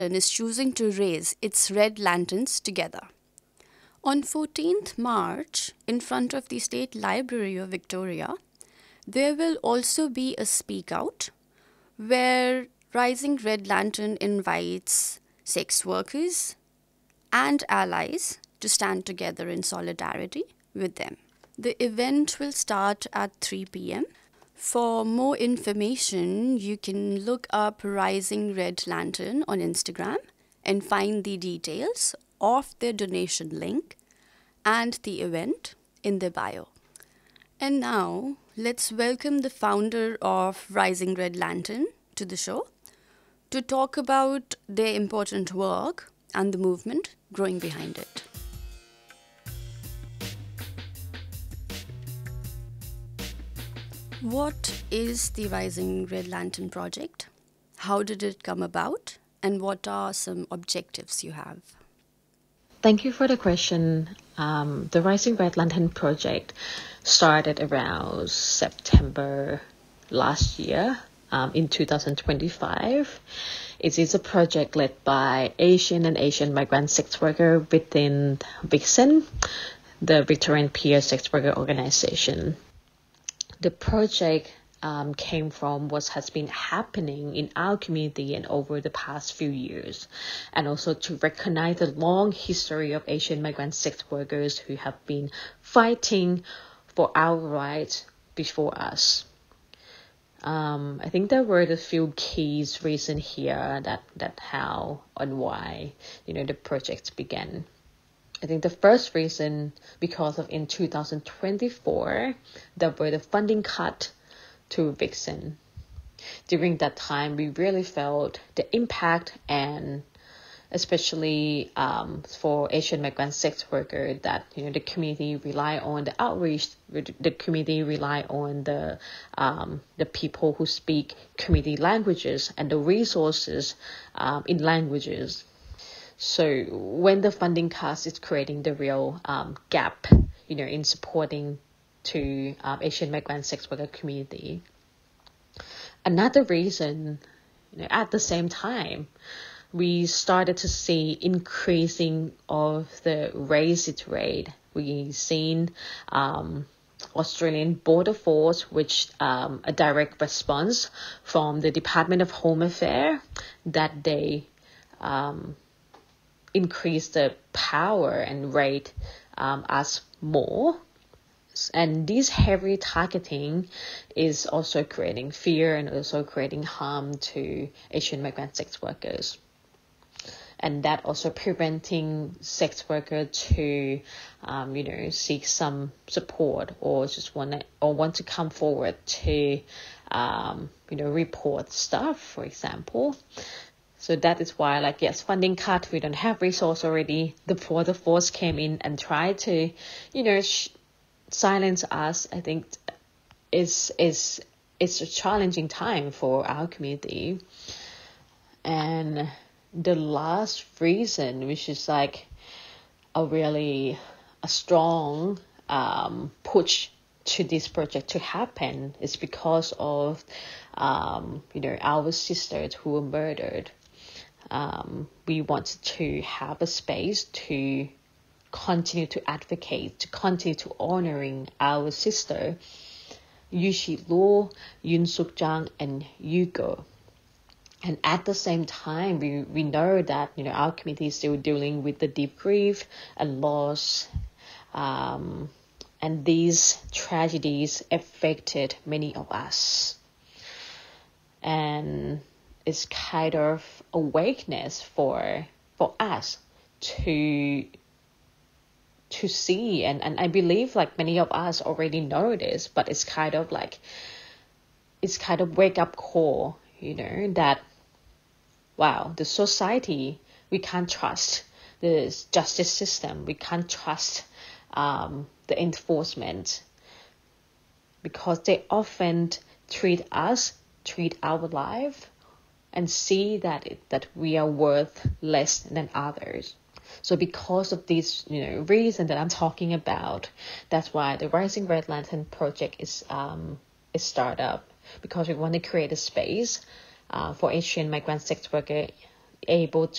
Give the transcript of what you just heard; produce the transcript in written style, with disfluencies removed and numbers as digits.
and is choosing to raise its red lanterns together. On 14th March, in front of the State Library of Victoria, there will also be a speak out where Rising Red Lantern invites sex workers and allies to stand together in solidarity with them. The event will start at 3 p.m. For more information, you can look up Rising Red Lantern on Instagram and find the details of their donation link and the event in their bio. And now, let's welcome the founder of Rising Red Lantern to the show to talk about their important work and the movement growing behind it. What is the Rising Red Lantern project? How did it come about? And what are some objectives you have? Thank you for the question. The Rising Red Lantern project started around September last year, in 2025. It is a project led by Asian migrant sex worker within Vixen, the Victorian Peer Sex Worker Organization. The project came from what has been happening in our community and over the past few years, and also to recognize the long history of Asian migrant sex workers who have been fighting for our rights before us. I think there were the few keys reasons here that how and why the project began. I think the first reason, because of in 2024, there were the funding cut to Vixen. During that time, we really felt the impact, and especially for Asian migrant sex workers, that the community rely on the outreach, the community rely on the people who speak community languages and the resources in languages. So when the funding cuts, it's creating the real gap, in supporting to Asian migrant sex worker community. Another reason, at the same time, we started to see increasing of the racist rate. We seen Australian Border Force, which a direct response from the Department of Home Affairs, that they increase the power and rate as more. And this heavy targeting is also creating fear and also creating harm to Asian migrant sex workers. And that also preventing sex workers to, seek some support or just want to come forward to, report stuff, for example. So that is why, funding cut, we don't have resource already. The border force came in and tried to, silence us. I think it's a challenging time for our community. And the last reason, which is a strong push to this project to happen, is because of our sisters who were murdered. We wanted to have a space to continue to advocate, to continue to honoring our sister, Yu Shi Luo, Yun Suk Jang, and Yugo. And at the same time, we know that our community is still dealing with the deep grief and loss, and these tragedies affected many of us. And it's kind of awakeness for us to see, and I believe many of us already know this, but it's kind of wake up call, that wow, the society, we can't trust the justice system, we can't trust the enforcement, because they often treat our life and see that we are worth less than others. So because of this, reason that I'm talking about, that's why the Rising Red Lantern project is start up, because we want to create a space for Asian migrant sex worker able